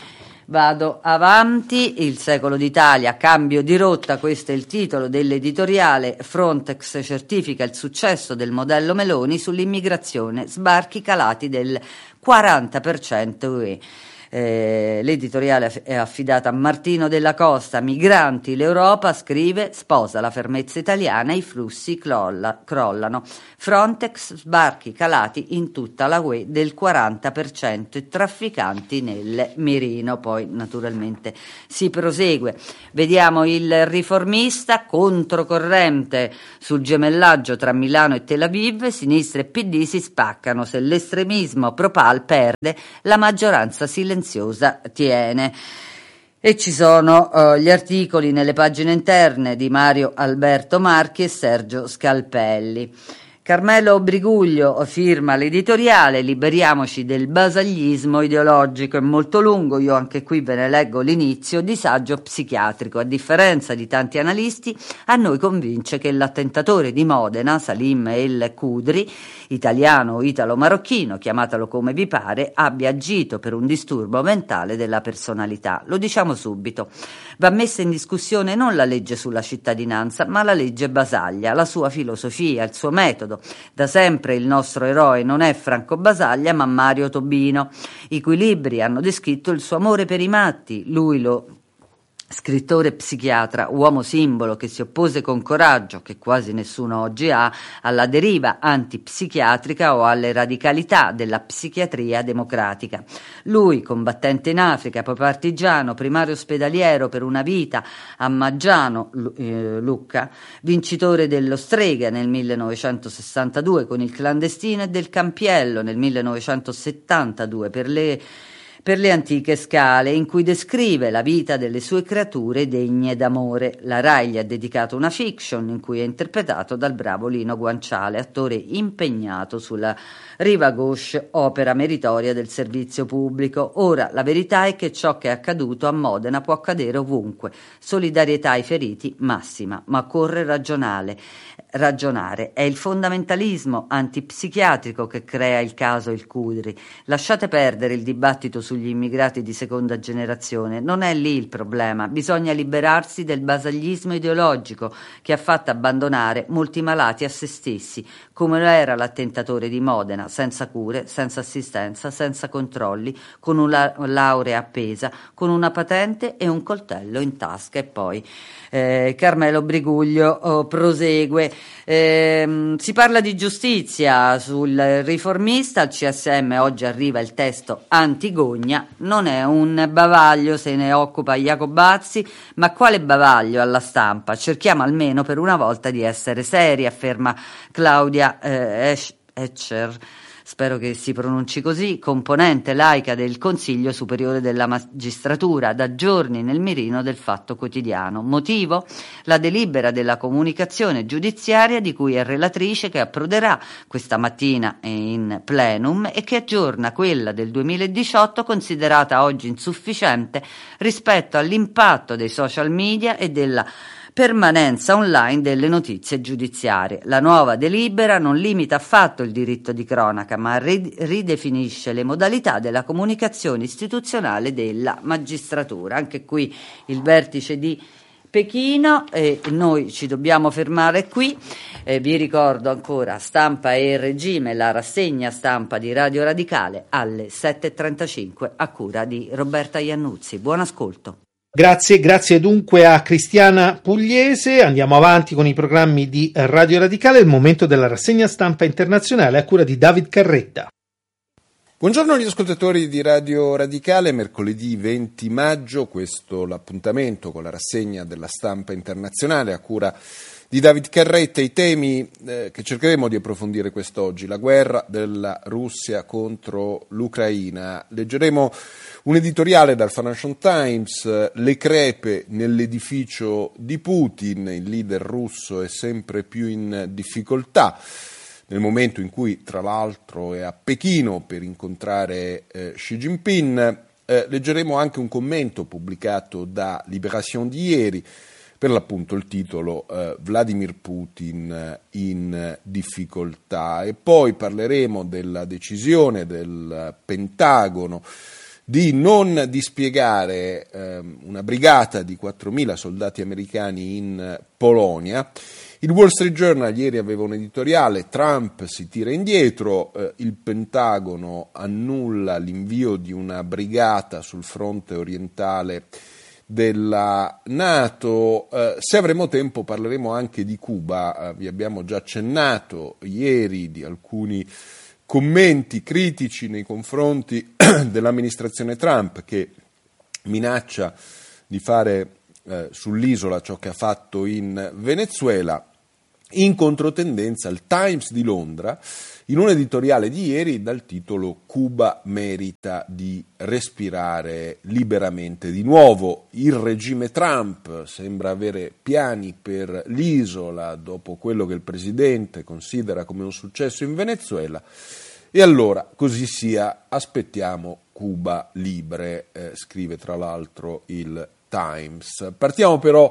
E: Vado avanti, il secolo d'Italia, cambio di rotta, questo è il titolo dell'editoriale. Frontex certifica il successo del modello Meloni sull'immigrazione, sbarchi calati del quaranta per cento U E. Eh, l'editoriale è affidata a Martino Della Costa. Migranti, l'Europa, scrive, sposa la fermezza italiana, i flussi crolla, crollano. Frontex, sbarchi calati in tutta la U E del quaranta per cento e trafficanti nel mirino. Poi naturalmente si prosegue. Vediamo il Riformista, controcorrente sul gemellaggio tra Milano e Tel Aviv, sinistra e P D si spaccano, se l'estremismo pro-Pal perde, la maggioranza silenziosa tiene. E ci sono uh, gli articoli nelle pagine interne di Mario Alberto Marchi e Sergio Scalpelli. Carmelo Briguglio firma l'editoriale, liberiamoci del basaglismo ideologico, è molto lungo, io anche qui ve ne leggo l'inizio. Disagio psichiatrico, a differenza di tanti analisti, a noi convince che l'attentatore di Modena, Salim El Khudri, italiano o italo-marocchino, chiamatelo come vi pare, abbia agito per un disturbo mentale della personalità. Lo diciamo subito, va messa in discussione non la legge sulla cittadinanza, ma la legge Basaglia, la sua filosofia, il suo metodo. Da sempre il nostro eroe non è Franco Basaglia, ma Mario Tobino, i cui libri hanno descritto il suo amore per i matti. Lui lo scrittore psichiatra, uomo simbolo che si oppose con coraggio, che quasi nessuno oggi ha, alla deriva antipsichiatrica o alle radicalità della psichiatria democratica. Lui, combattente in Africa, poi partigiano, primario ospedaliero per una vita a Maggiano, eh, Lucca, vincitore dello Strega nel millenovecentosessantadue con il Clandestino e del Campiello nel millenovecentosettantadue per le per le antiche scale, in cui descrive la vita delle sue creature degne d'amore. La Rai gli ha dedicato una fiction in cui è interpretato dal bravo Lino Guanciale, attore impegnato sulla riva gauche, opera meritoria del servizio pubblico. Ora, la verità è che ciò che è accaduto a Modena può accadere ovunque. Solidarietà ai feriti massima, ma occorre ragionare. ragionare. È il fondamentalismo antipsichiatrico che crea il caso El Khudri. Lasciate perdere il dibattito sugli immigrati di seconda generazione, non è lì il problema, bisogna liberarsi del basaglismo ideologico che ha fatto abbandonare molti malati a se stessi, come lo era l'attentatore di Modena, senza cure, senza assistenza, senza controlli, con una laurea appesa, con una patente e un coltello in tasca. E poi eh, Carmelo Briguglio oh, prosegue. Eh, si parla di giustizia sul Riformista, al C S M oggi arriva il testo Antigogna, non è un bavaglio, se ne occupa Jacobazzi, ma quale bavaglio alla Stampa? Cerchiamo almeno per una volta di essere seri, afferma Claudia eh, Escher, spero che si pronunci così, componente laica del Consiglio Superiore della Magistratura, da giorni nel mirino del Fatto Quotidiano. Motivo? La delibera della comunicazione giudiziaria di cui è relatrice, che approderà questa mattina in plenum e che aggiorna quella del duemiladiciotto, considerata oggi insufficiente rispetto all'impatto dei social media e della permanenza online delle notizie giudiziarie. La nuova delibera non limita affatto il diritto di cronaca, ma ridefinisce le modalità della comunicazione istituzionale della magistratura. Anche qui il vertice di Pechino e noi ci dobbiamo fermare qui. Eh, vi ricordo ancora Stampa e Regime, la rassegna stampa di Radio Radicale alle sette e trentacinque a cura di Roberta Iannuzzi. Buon ascolto.
D: Grazie, grazie dunque a Cristiana Pugliese. Andiamo avanti con i programmi di Radio Radicale, il momento della rassegna stampa internazionale a cura di David Carretta.
F: Buongiorno agli ascoltatori di Radio Radicale, mercoledì venti maggio, questo l'appuntamento con la rassegna della stampa internazionale a cura di David Carretta. I temi eh, che cercheremo di approfondire quest'oggi: la guerra della Russia contro l'Ucraina. Leggeremo un editoriale dal Financial Times, le crepe nell'edificio di Putin, il leader russo è sempre più in difficoltà, nel momento in cui tra l'altro è a Pechino per incontrare eh, Xi Jinping. Eh, leggeremo anche un commento pubblicato da Libération di ieri, per l'appunto il titolo eh, Vladimir Putin in difficoltà, e poi parleremo della decisione del Pentagono di non dispiegare eh, una brigata di quattromila soldati americani in Polonia. Il Wall Street Journal ieri aveva un editoriale: Trump si tira indietro, eh, il Pentagono annulla l'invio di una brigata sul fronte orientale della NATO. Eh, se avremo tempo parleremo anche di Cuba. Eh, vi abbiamo già accennato ieri di alcuni commenti critici nei confronti dell'amministrazione Trump, che minaccia di fare eh, sull'isola ciò che ha fatto in Venezuela. In controtendenza, il Times di Londra, in un editoriale di ieri dal titolo "Cuba merita di respirare liberamente di nuovo". Il regime Trump sembra avere piani per l'isola dopo quello che il presidente considera come un successo in Venezuela, e allora così sia, aspettiamo Cuba libre, eh, scrive tra l'altro il Times. Partiamo però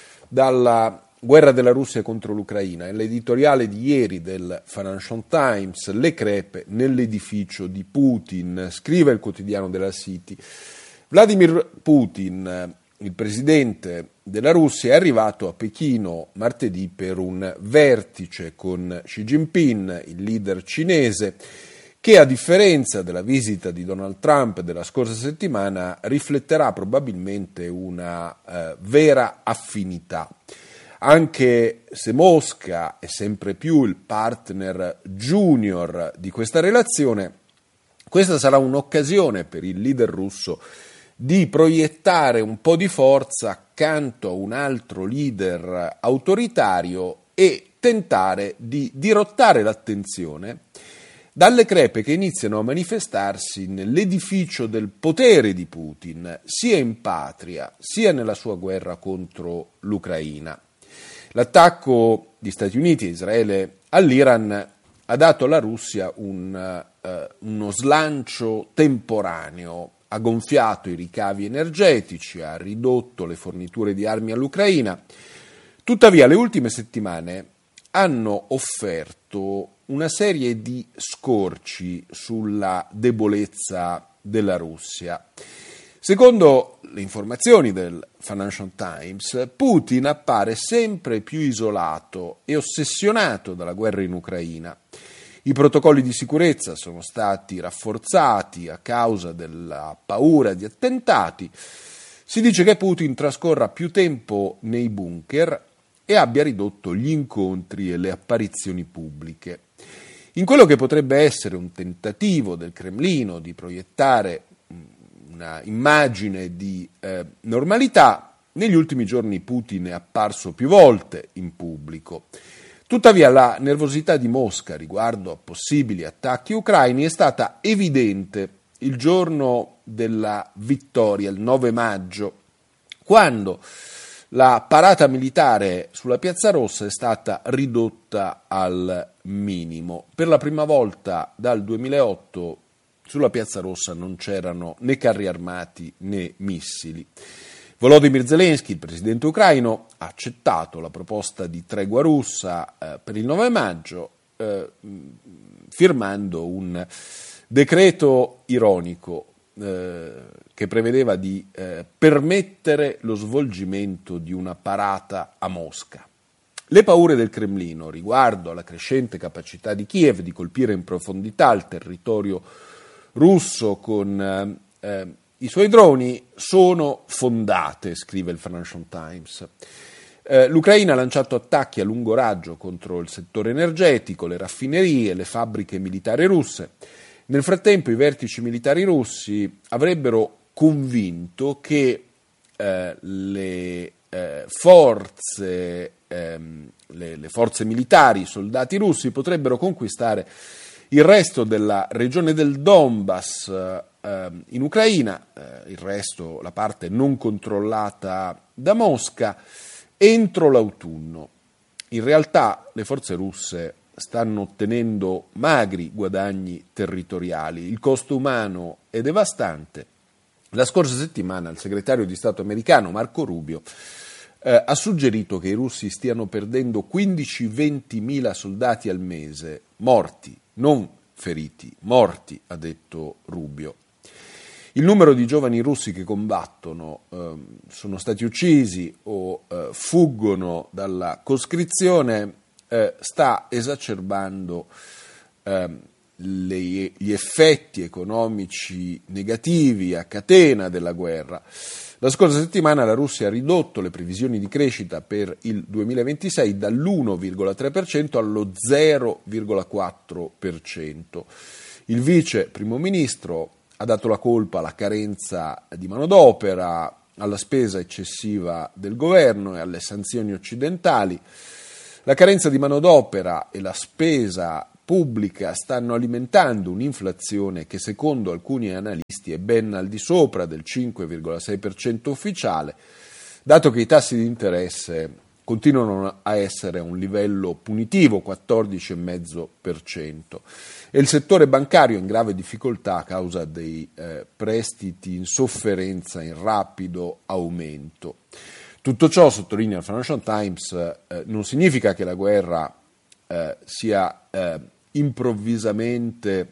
F: dalla guerra della Russia contro l'Ucraina. Nell'editoriale di ieri del Financial Times, le crepe nell'edificio di Putin, scrive il quotidiano della City. Vladimir Putin, il presidente della Russia, è arrivato a Pechino martedì per un vertice con Xi Jinping, il leader cinese, che a differenza della visita di Donald Trump della scorsa settimana rifletterà probabilmente una eh, vera affinità. Anche se Mosca è sempre più il partner junior di questa relazione, questa sarà un'occasione per il leader russo di proiettare un po' di forza accanto a un altro leader autoritario e tentare di dirottare l'attenzione dalle crepe che iniziano a manifestarsi nell'edificio del potere di Putin, sia in patria sia nella sua guerra contro l'Ucraina. L'attacco di Stati Uniti e Israele all'Iran ha dato alla Russia un, eh, uno slancio temporaneo, ha gonfiato i ricavi energetici, ha ridotto le forniture di armi all'Ucraina. Tuttavia, le ultime settimane hanno offerto una serie di scorci sulla debolezza della Russia. Secondo le informazioni del Financial Times, Putin appare sempre più isolato e ossessionato dalla guerra in Ucraina. I protocolli di sicurezza sono stati rafforzati a causa della paura di attentati. Si dice che Putin trascorra più tempo nei bunker e abbia ridotto gli incontri e le apparizioni pubbliche. In quello che potrebbe essere un tentativo del Cremlino di proiettare una immagine di eh, normalità, negli ultimi giorni Putin è apparso più volte in pubblico. Tuttavia la nervosità di Mosca riguardo a possibili attacchi ucraini è stata evidente il giorno della vittoria, il nove maggio, quando la parata militare sulla Piazza Rossa è stata ridotta al minimo. Per la prima volta dal duemilaotto sulla Piazza Rossa non c'erano né carri armati né missili. Volodymyr Zelensky, il presidente ucraino, ha accettato la proposta di tregua russa eh, per il nove maggio, eh, firmando un decreto ironico eh, che prevedeva di eh, permettere lo svolgimento di una parata a Mosca. Le paure del Cremlino riguardo alla crescente capacità di Kiev di colpire in profondità il territorio russo con eh, i suoi droni sono fondate, scrive il Financial Times. Eh, L'Ucraina ha lanciato attacchi a lungo raggio contro il settore energetico, le raffinerie, le fabbriche militari russe. Nel frattempo i vertici militari russi avrebbero convinto che eh, le eh, forze ehm, le, le forze militari, i soldati russi potrebbero conquistare il resto della regione del Donbass eh, in Ucraina, eh, il resto, la parte non controllata da Mosca, entro l'autunno. In realtà le forze russe stanno ottenendo magri guadagni territoriali, il costo umano è devastante. La scorsa settimana il segretario di Stato americano Marco Rubio eh, ha suggerito che i russi stiano perdendo quindici ventimila soldati al mese, morti, non feriti, morti, ha detto Rubio. Il numero di giovani russi che combattono, eh, sono stati uccisi o eh, fuggono dalla coscrizione eh, sta esacerbando eh, le, gli effetti economici negativi a catena della guerra. La scorsa settimana la Russia ha ridotto le previsioni di crescita per il duemilaventisei dall'uno virgola tre per cento allo zero virgola quattro per cento. Il vice primo ministro ha dato la colpa alla carenza di manodopera, alla spesa eccessiva del governo e alle sanzioni occidentali. La carenza di manodopera e la spesa pubblica stanno alimentando un'inflazione che secondo alcuni analisti è ben al di sopra del cinque virgola sei per cento ufficiale, dato che i tassi di interesse continuano a essere a un livello punitivo, quattordici virgola cinque per cento, e il settore bancario è in grave difficoltà a causa dei eh, prestiti in sofferenza in rapido aumento. Tutto ciò, sottolinea il Financial Times, eh, non significa che la guerra eh, sia eh, improvvisamente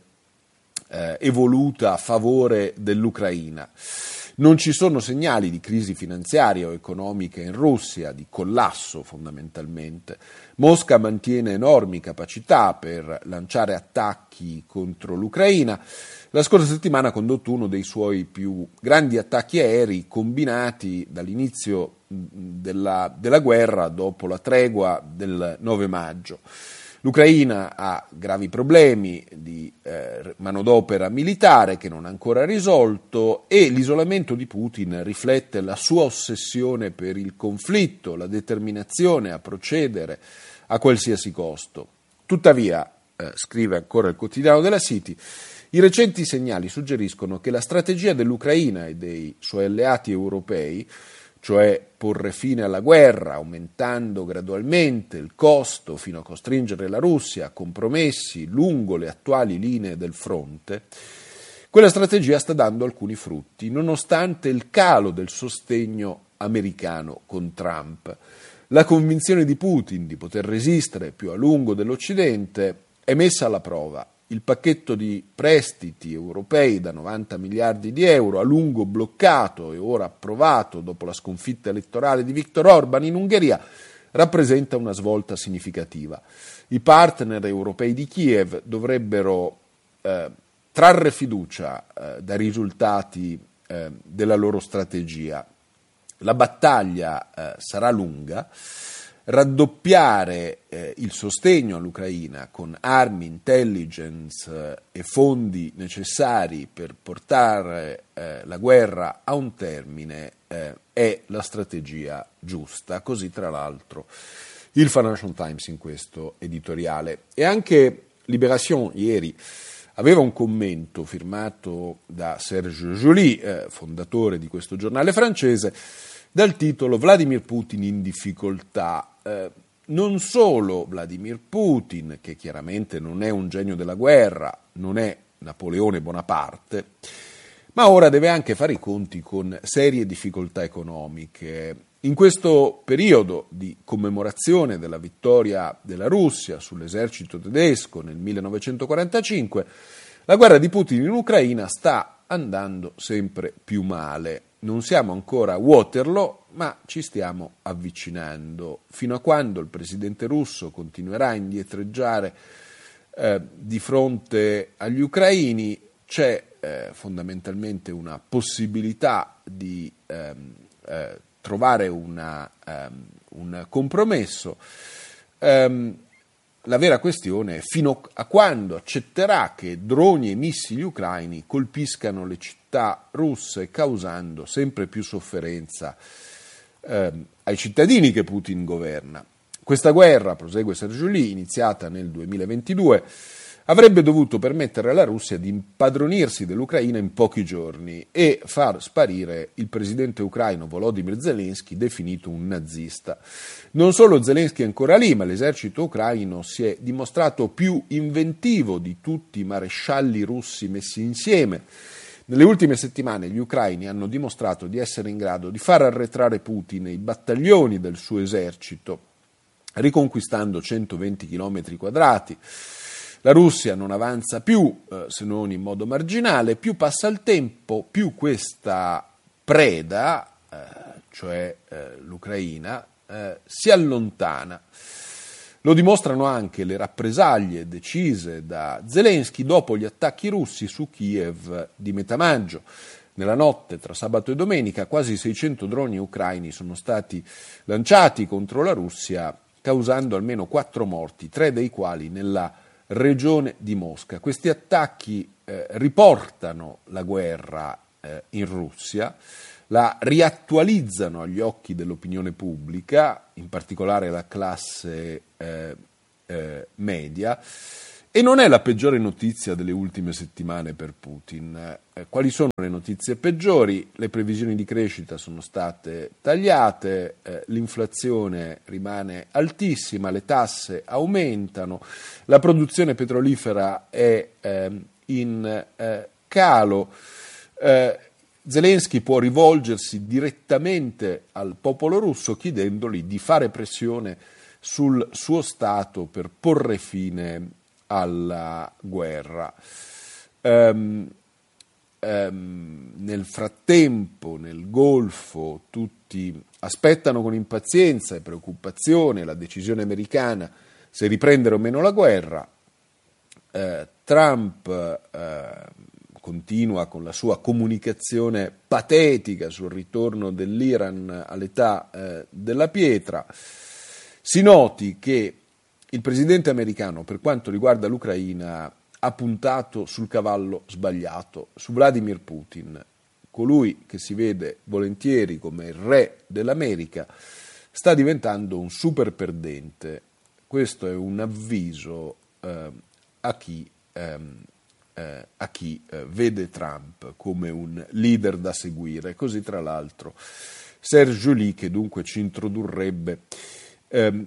F: eh, evoluta a favore dell'Ucraina. Non ci sono segnali di crisi finanziaria o economica in Russia, di collasso fondamentalmente. Mosca mantiene enormi capacità per lanciare attacchi contro l'Ucraina. La scorsa settimana ha condotto uno dei suoi più grandi attacchi aerei combinati dall'inizio della, della guerra dopo la tregua del nove maggio. L'Ucraina ha gravi problemi di eh, manodopera militare che non ha ancora risolto e l'isolamento di Putin riflette la sua ossessione per il conflitto, la determinazione a procedere a qualsiasi costo. Tuttavia, eh, scrive ancora il quotidiano della City, i recenti segnali suggeriscono che la strategia dell'Ucraina e dei suoi alleati europei, cioè porre fine alla guerra, aumentando gradualmente il costo fino a costringere la Russia a compromessi lungo le attuali linee del fronte, quella strategia sta dando alcuni frutti, nonostante il calo del sostegno americano con Trump. La convinzione di Putin di poter resistere più a lungo dell'Occidente è messa alla prova. Il pacchetto di prestiti europei da novanta miliardi di euro, a lungo bloccato e ora approvato dopo la sconfitta elettorale di Viktor Orban in Ungheria, rappresenta una svolta significativa. I partner europei di Kiev dovrebbero eh, trarre fiducia eh, dai risultati eh, della loro strategia. La battaglia eh, sarà lunga. Raddoppiare eh, il sostegno all'Ucraina con armi, intelligence eh, e fondi necessari per portare eh, la guerra a un termine eh, è la strategia giusta, così tra l'altro il Financial Times in questo editoriale. E anche Libération ieri aveva un commento firmato da Serge Joly, eh, fondatore di questo giornale francese, dal titolo Vladimir Putin in difficoltà. Eh, non solo Vladimir Putin, che chiaramente non è un genio della guerra, non è Napoleone Bonaparte, ma ora deve anche fare i conti con serie difficoltà economiche. In questo periodo di commemorazione della vittoria della Russia sull'esercito tedesco nel millenovecentoquarantacinque, la guerra di Putin in Ucraina sta andando sempre più male. Non siamo ancora a Waterloo, ma ci stiamo avvicinando. Fino a quando il presidente russo continuerà a indietreggiare eh, di fronte agli ucraini, c'è eh, fondamentalmente una possibilità di ehm, eh, trovare una, ehm, un compromesso. Ehm, La vera questione è fino a quando accetterà che droni e missili ucraini colpiscano le città russe, causando sempre più sofferenza eh, ai cittadini che Putin governa. Questa guerra, prosegue Serge Joly, iniziata nel duemilaventidue, avrebbe dovuto permettere alla Russia di impadronirsi dell'Ucraina in pochi giorni e far sparire il presidente ucraino Volodymyr Zelensky, definito un nazista. Non solo Zelensky è ancora lì, ma l'esercito ucraino si è dimostrato più inventivo di tutti i marescialli russi messi insieme. Nelle ultime settimane gli ucraini hanno dimostrato di essere in grado di far arretrare Putin e i battaglioni del suo esercito, riconquistando centoventi chilometri quadrati. La Russia non avanza più, eh, se non in modo marginale, più passa il tempo, più questa preda, eh, cioè eh, l'Ucraina, eh, si allontana. Lo dimostrano anche le rappresaglie decise da Zelensky dopo gli attacchi russi su Kiev di metà maggio. Nella notte tra sabato e domenica quasi seicento droni ucraini sono stati lanciati contro la Russia, causando almeno quattro morti, tre dei quali nella regione di Mosca. Questi attacchi eh, riportano la guerra eh, in Russia, la riattualizzano agli occhi dell'opinione pubblica, in particolare la classe eh, eh, media, e non è la peggiore notizia delle ultime settimane per Putin. Eh, quali sono le notizie peggiori? Le previsioni di crescita sono state tagliate, eh, l'inflazione rimane altissima, le tasse aumentano, la produzione petrolifera è eh, in eh, calo. Eh, Zelensky può rivolgersi direttamente al popolo russo chiedendogli di fare pressione sul suo Stato per porre fine alla guerra. Um, um, nel frattempo, nel Golfo, tutti aspettano con impazienza e preoccupazione la decisione americana se riprendere o meno la guerra. Uh, Trump uh, continua con la sua comunicazione patetica sul ritorno dell'Iran all'età uh, della pietra. Si noti che il presidente americano, per quanto riguarda l'Ucraina, ha puntato sul cavallo sbagliato, su Vladimir Putin, colui che si vede volentieri come il re dell'America, sta diventando un super perdente. Questo è un avviso eh, a chi, ehm, eh, a chi eh, vede Trump come un leader da seguire. Così, tra l'altro, Serge Joly, che dunque ci introdurrebbe ehm,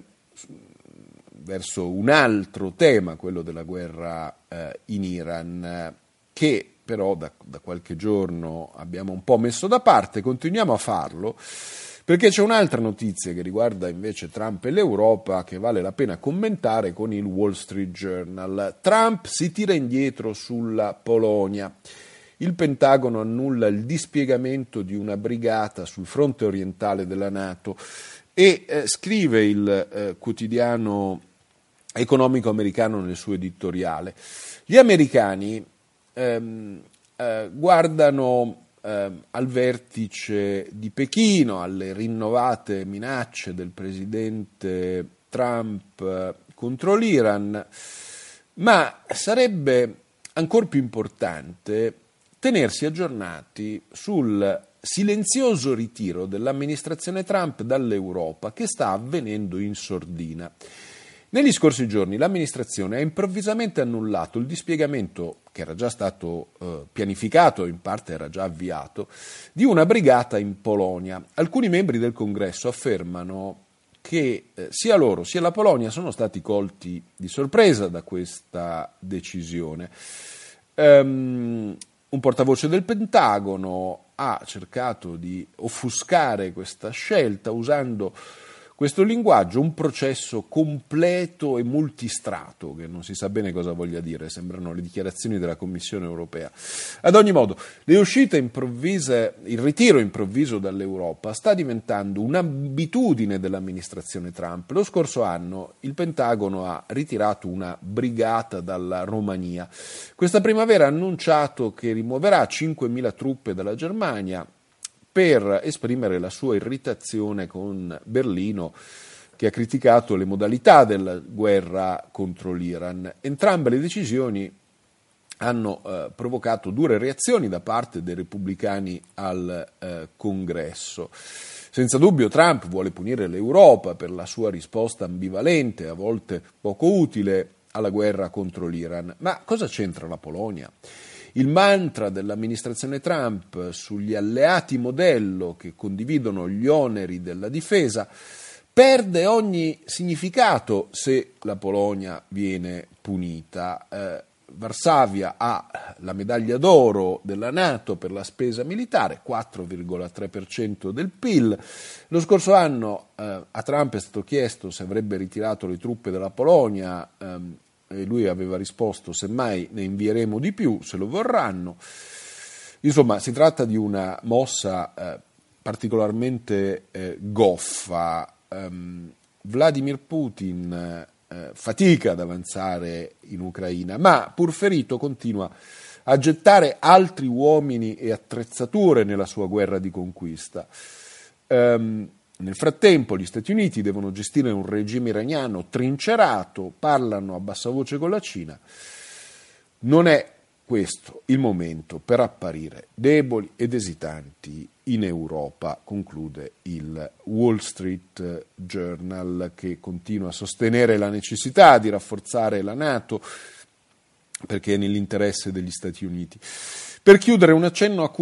F: verso un altro tema, quello della guerra eh, in Iran, che però da, da qualche giorno abbiamo un po' messo da parte. Continuiamo a farlo perché c'è un'altra notizia che riguarda invece Trump e l'Europa che vale la pena commentare con il Wall Street Journal. Trump si tira indietro sulla Polonia. Il Pentagono annulla il dispiegamento di una brigata sul fronte orientale della NATO e eh, scrive il eh, quotidiano economico americano nel suo editoriale. Gli americani ehm, eh, guardano eh, al vertice di Pechino, alle rinnovate minacce del presidente Trump eh, contro l'Iran, ma sarebbe ancor più importante tenersi aggiornati sul silenzioso ritiro dell'amministrazione Trump dall'Europa che sta avvenendo in sordina. Negli scorsi giorni l'amministrazione ha improvvisamente annullato il dispiegamento, che era già stato eh, pianificato, in parte era già avviato, di una brigata in Polonia. Alcuni membri del Congresso affermano che eh, sia loro sia la Polonia sono stati colti di sorpresa da questa decisione. Um, un portavoce del Pentagono ha cercato di offuscare questa scelta usando questo linguaggio, un processo completo e multistrato, che non si sa bene cosa voglia dire, sembrano le dichiarazioni della Commissione europea. Ad ogni modo, le uscite improvvise, il ritiro improvviso dall'Europa sta diventando un'abitudine dell'amministrazione Trump. Lo scorso anno il Pentagono ha ritirato una brigata dalla Romania. Questa primavera ha annunciato che rimuoverà cinquemila truppe dalla Germania per esprimere la sua irritazione con Berlino, che ha criticato le modalità della guerra contro l'Iran. Entrambe le decisioni hanno eh, provocato dure reazioni da parte dei repubblicani al eh, Congresso. Senza dubbio Trump vuole punire l'Europa per la sua risposta ambivalente, a volte poco utile, alla guerra contro l'Iran. Ma cosa c'entra la Polonia? Il mantra dell'amministrazione Trump sugli alleati modello che condividono gli oneri della difesa perde ogni significato se la Polonia viene punita. Eh, Varsavia ha la medaglia d'oro della NATO per la spesa militare, quattro virgola tre per cento del P I L. Lo scorso anno eh, a Trump è stato chiesto se avrebbe ritirato le truppe dalla Polonia. ehm, e lui aveva risposto semmai ne invieremo di più se lo vorranno. Insomma, si tratta di una mossa eh, particolarmente eh, goffa. Um, Vladimir Putin eh, fatica ad avanzare in Ucraina, ma pur ferito continua a gettare altri uomini e attrezzature nella sua guerra di conquista. Um, nel frattempo gli Stati Uniti devono gestire un regime iraniano trincerato, parlano a bassa voce con la Cina. Non è questo il momento per apparire deboli ed esitanti in Europa, conclude il Wall Street Journal, che continua a sostenere la necessità di rafforzare la NATO perché è nell'interesse degli Stati Uniti. Per chiudere, un accenno a